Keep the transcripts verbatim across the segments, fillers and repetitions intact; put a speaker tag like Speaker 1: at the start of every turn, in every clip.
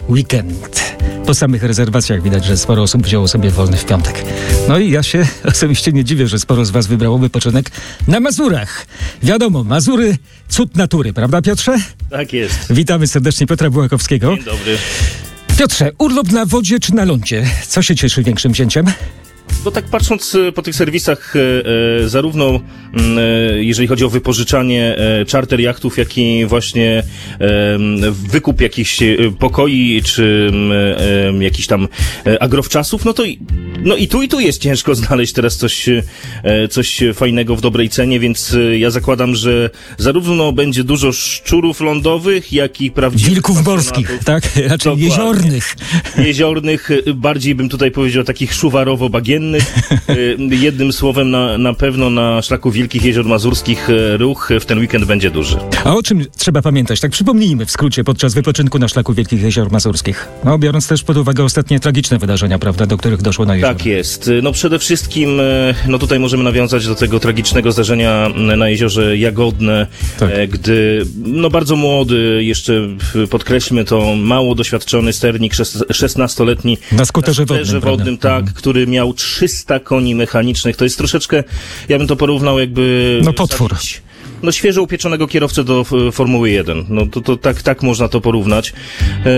Speaker 1: weekend. Po samych rezerwacjach widać, że sporo osób wzięło sobie wolny w piątek. No i ja się osobiście nie dziwię, że sporo z was wybrało wypoczynek na Mazurach. Wiadomo, Mazury, cud natury, prawda Piotrze?
Speaker 2: Tak jest.
Speaker 1: Witamy serdecznie Piotra Bułakowskiego.
Speaker 2: Dzień dobry.
Speaker 1: Piotrze, urlop na wodzie czy na lądzie? Co się cieszy większym wzięciem?
Speaker 2: No tak patrząc po tych serwisach, e, zarówno e, jeżeli chodzi o wypożyczanie e, charter jachtów, jak i właśnie e, wykup jakichś pokoi, czy e, jakichś tam agrowczasów, no to i, no i tu i tu jest ciężko znaleźć teraz coś, e, coś fajnego w dobrej cenie, więc ja zakładam, że zarówno będzie dużo szczurów lądowych, jak i prawdziwych
Speaker 1: wilków morskich, tak? Raczej
Speaker 2: Dokładnie.
Speaker 1: jeziornych.
Speaker 2: Jeziornych, bardziej bym tutaj powiedział takich szuwarowo-bagiennych. Jednym słowem na, na pewno na szlaku Wielkich Jezior Mazurskich ruch w ten weekend będzie duży.
Speaker 1: A o czym trzeba pamiętać? Tak przypomnijmy w skrócie podczas wypoczynku na szlaku Wielkich Jezior Mazurskich. No biorąc też pod uwagę ostatnie tragiczne wydarzenia, prawda, do których doszło na jeziorze.
Speaker 2: Tak jest. No przede wszystkim, no tutaj możemy nawiązać do tego tragicznego zdarzenia na jeziorze Jagodne, tak. Gdy, no bardzo młody, jeszcze podkreślmy to, mało doświadczony sternik, szesnastoletni
Speaker 1: na skuterze wodnym,
Speaker 2: skuterze wodnym tak, mhm. który miał trzysta koni mechanicznych. To jest troszeczkę, ja bym to porównał jakby...
Speaker 1: No potwór.
Speaker 2: Sadzić, no świeżo upieczonego kierowcę do Formuły jeden. No to, to tak, tak można to porównać. E,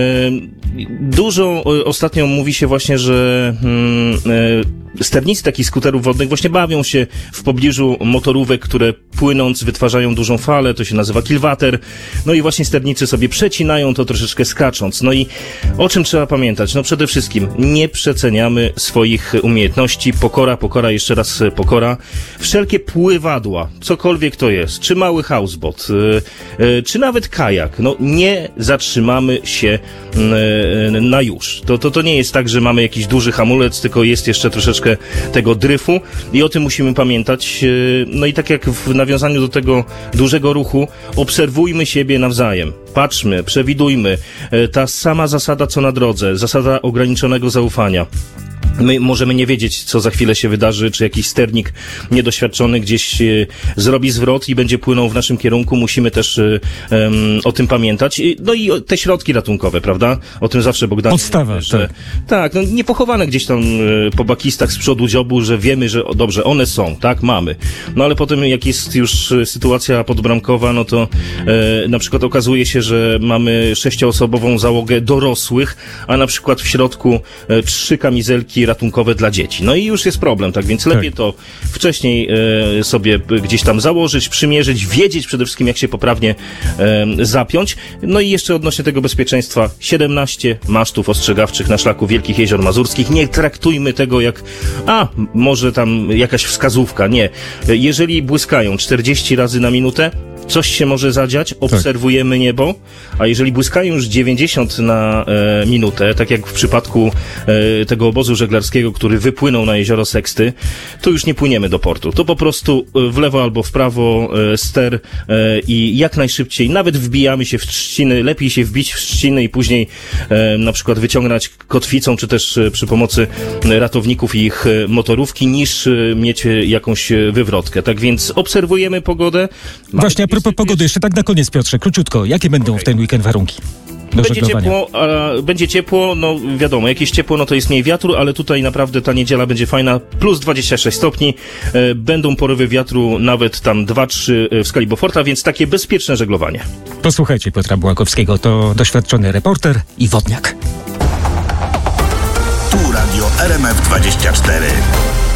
Speaker 2: dużo ostatnio mówi się właśnie, że e, sternicy takich skuterów wodnych właśnie bawią się w pobliżu motorówek, które płynąc wytwarzają dużą falę, to się nazywa kilwater. No i właśnie sternicy sobie przecinają to troszeczkę skacząc. No i o czym trzeba pamiętać? No przede wszystkim nie przeceniamy swoich umiejętności. Pokora, pokora, jeszcze raz pokora. Wszelkie pływadła, cokolwiek to jest, czy mały houseboat, yy, yy, czy nawet kajak, no nie zatrzymamy się yy, na już. To, to, to nie jest tak, że mamy jakiś duży hamulec, tylko jest jeszcze troszeczkę tego dryfu i o tym musimy pamiętać. Yy, no i tak jak w nawiązaniu do tego dużego ruchu, obserwujmy siebie nawzajem. Patrzmy, przewidujmy. Yy, ta sama zasada co na drodze, zasada ograniczonego zaufania. My możemy nie wiedzieć, co za chwilę się wydarzy, czy jakiś sternik niedoświadczony gdzieś e, zrobi zwrot i będzie płynął w naszym kierunku. Musimy też e, e, o tym pamiętać. No i te środki ratunkowe, prawda? O tym zawsze Bogdan...
Speaker 1: Podstawa,
Speaker 2: mówi, że,
Speaker 1: tak.
Speaker 2: Tak, no nie pochowane gdzieś tam e, po bakistach z przodu dziobu, że wiemy, że o, dobrze, one są, tak, mamy. No ale potem jak jest już sytuacja podbramkowa, no to e, na przykład okazuje się, że mamy sześcioosobową załogę dorosłych, a na przykład w środku e, trzy kamizelki ratunkowe dla dzieci. No i już jest problem, tak więc lepiej tak. to wcześniej e, sobie gdzieś tam założyć, przymierzyć, wiedzieć przede wszystkim, jak się poprawnie e, zapiąć. No i jeszcze odnośnie tego bezpieczeństwa, siedemnaście masztów ostrzegawczych na szlaku Wielkich Jezior Mazurskich. Nie traktujmy tego jak, a, może tam jakaś wskazówka. Nie. Jeżeli błyskają czterdzieści razy na minutę, coś się może zadziać, obserwujemy tak. niebo, a jeżeli błyskają już dziewięćdziesiąt na e, minutę, tak jak w przypadku e, tego obozu żeglarskiego, który wypłynął na jezioro Seksty, to już nie płyniemy do portu. To po prostu w lewo albo w prawo e, ster e, i jak najszybciej, nawet wbijamy się w trzciny, lepiej się wbić w trzciny i później e, na przykład wyciągnąć kotwicą, czy też e, przy pomocy ratowników i ich e, motorówki, niż e, mieć jakąś wywrotkę. Tak więc obserwujemy pogodę.
Speaker 1: Właśnie a propos pogody, jeszcze tak na koniec, Piotrze, króciutko. Jakie będą okay. w ten weekend warunki?
Speaker 2: Będzie ciepło, a będzie ciepło, no wiadomo, jakieś ciepło, no to jest mniej wiatru, ale tutaj naprawdę ta niedziela będzie fajna, plus dwadzieścia sześć stopni, e, będą porywy wiatru nawet tam dwa trzy w skali Beauforta, więc takie bezpieczne żeglowanie.
Speaker 1: Posłuchajcie Piotra Bułakowskiego, to doświadczony reporter i wodniak.
Speaker 3: Tu Radio R M F dwadzieścia cztery.